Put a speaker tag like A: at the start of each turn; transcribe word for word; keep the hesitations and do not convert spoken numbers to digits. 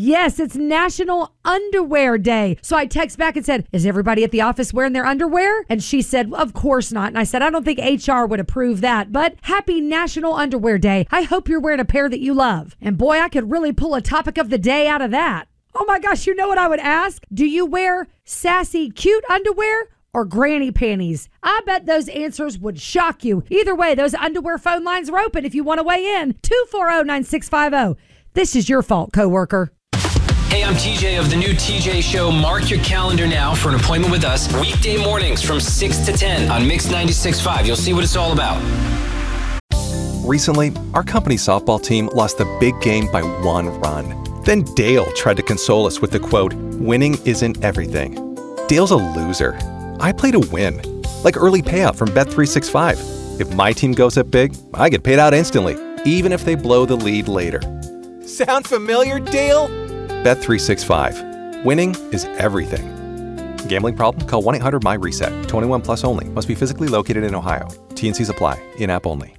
A: Yes, it's National Underwear Day. So I text back and said, is everybody at the office wearing their underwear? And she said, of course not. And I said, I don't think H R would approve that, but happy National Underwear Day. I hope you're wearing a pair that you love. And boy, I could really pull a topic of the day out of that. Oh my gosh, you know what I would ask? Do you wear sassy, cute underwear or granny panties? I bet those answers would shock you. Either way, those underwear phone lines are open if you want to weigh in. two four zero, nine six five zero. This is your fault, coworker.
B: Hey, I'm T J of the new T J Show. Mark your calendar now for an appointment with us weekday mornings from six to ten on Mix ninety-six point five. You'll see what it's all about.
C: Recently, our company softball team lost the big game by one run. Then Dale tried to console us with the quote, winning isn't everything. Dale's a loser. I play to win, like early payout from Bet three sixty-five. If my team goes up big, I get paid out instantly, even if they blow the lead later. Sound familiar, Dale? Bet three sixty-five. Winning is everything. Gambling problem? Call one eight hundred my reset. twenty-one plus only. Must be physically located in Ohio. T and C's apply. In-app only.